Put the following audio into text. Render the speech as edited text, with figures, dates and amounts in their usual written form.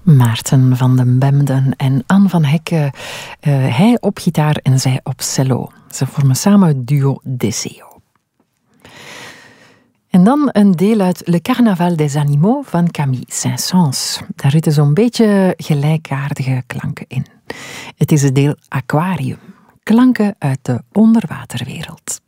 Maarten van den Bemden en Anne van Hekke. Hij op gitaar en zij op cello. Ze vormen samen het duo Deseo. En dan een deel uit Le Carnaval des Animaux van Camille Saint-Saëns. Daar zitten zo'n beetje gelijkaardige klanken in. Het is het deel Aquarium. Klanken uit de onderwaterwereld.